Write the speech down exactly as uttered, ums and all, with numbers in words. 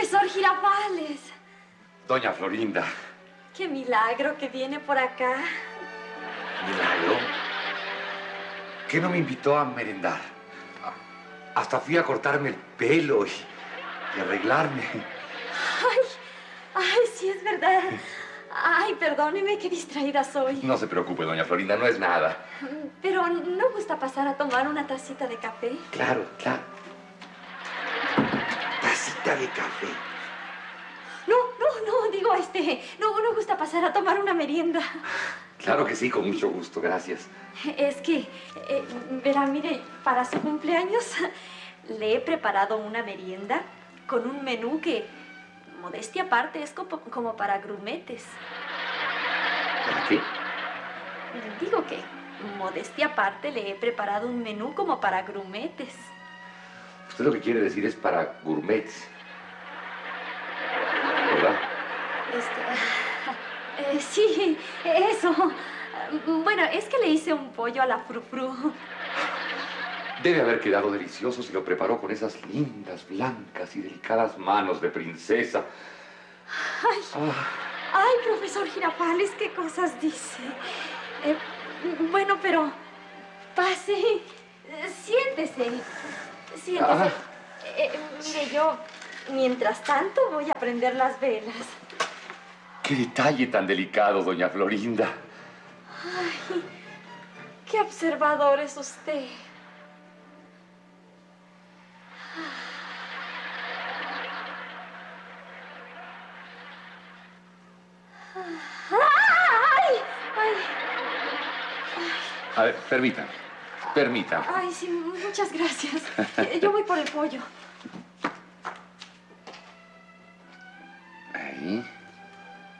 Profesor Girafales. Doña Florinda. Qué milagro que viene por acá. ¿Milagro? ¿Qué no me invitó a merendar? Hasta fui a cortarme el pelo y, y arreglarme. Ay, ay, sí es verdad. Ay, perdóneme, qué distraída soy. No se preocupe, doña Florinda, no es nada. Pero ¿no gusta pasar a tomar una tacita de café? Claro, claro. Tacita de café. No, no, no, digo, este, no, no gusta pasar a tomar una merienda. Claro que sí, con mucho gusto, gracias. Es que, eh, verá, mire, para su cumpleaños le he preparado una merienda con un menú que, modestia aparte, es como, como para grumetes. ¿Para qué? Digo que, modestia aparte, le he preparado un menú como para grumetes. Usted lo que quiere decir es para gourmets, ¿verdad? Este, eh, sí, eso. Bueno, es que le hice un pollo a la frufru. Debe haber quedado delicioso si lo preparó con esas lindas, blancas y delicadas manos de princesa. Ay, Ah. ay, profesor Girafales, qué cosas dice. Eh, bueno, pero pase, eh, siéntese, siéntese. Ah. Eh, mire, yo, mientras tanto, voy a prender las velas. ¡Qué detalle tan delicado, doña Florinda! Ay, qué observador es usted. ¡Ay! ¡Ay! A ver, permítame, permítame. Ay, sí, muchas gracias. Yo voy por el pollo. Ahí.